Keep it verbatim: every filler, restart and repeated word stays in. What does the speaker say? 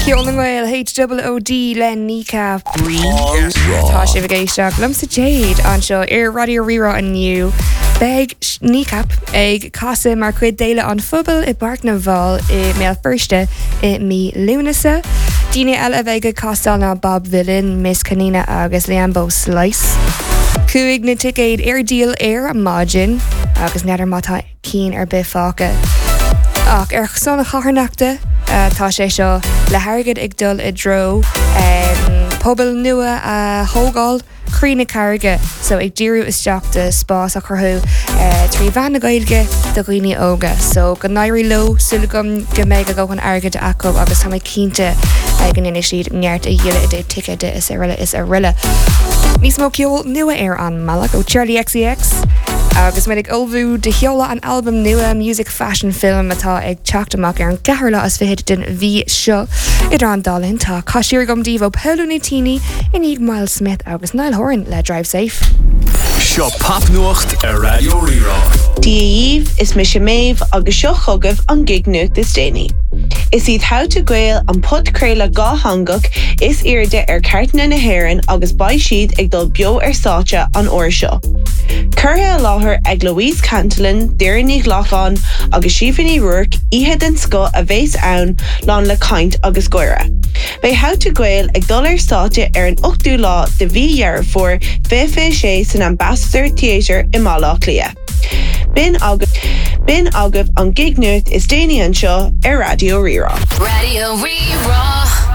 Ceoln Gael H O O D Len Kneecap Tá sé bhgéisteach lum sa Jade an seo ar Radio Rira aniu Beg Kneecap ag casa mar chuid déile an phobal i Barc na Bhall i mé firste i mí Lúnasa. Díine eile bheith castal na Bob Villain, Miss Canina agus Leambo Slice. Cuig na ticéid ar díal ar Mágin agus neidir mátá cín ar bifáca. Ach ar son na chaharnachta uh, tá sé seo le hargad ag dul i dro um, pobl nua a hógáil crí na carga so ag díú isteach de spás a churthú uh, trí bhean na gailge do riine óga so go nairí lo sulagum go méid go an agad acu agus tá cínte ag an inis siad neart a dhéile i d ticket de is a riile is a riile. Nís mó ceol nua ar an Malach ó Charlie X C X agus mé ag olbhú de heola an album nua music fashion film atá ag teachtamach ar an gaharla as fihead den bhí seo idir an dalinn tá caiisiúr gom díomh Pelúna Tíní in Ig Miles Smith agus Niall Horan le Drive Safe. Seo papnuacht ar Radio Rira. Díomh is me sé méh agus seo chugah an gignucht is déine. Is iad how to gael an podcréile gá hangach is irde ar cartna na hairan agus bai siad ag dul bio ar sáte an oir seo. Curtha láthair ag Louise Cantillon, Deireadh Lachán agus Siobhan Rourke ihe den sco a bhés ann lán le caint agus goire. Bei how to gael ag dul ar sáte ar an ochtú lá de bhí dhearr for fé fé sé san Ambassador Theatre i Málaach Lia. Bin agah bin agah an gignucht is déine an seo ar Radio Rira. Radio Rira.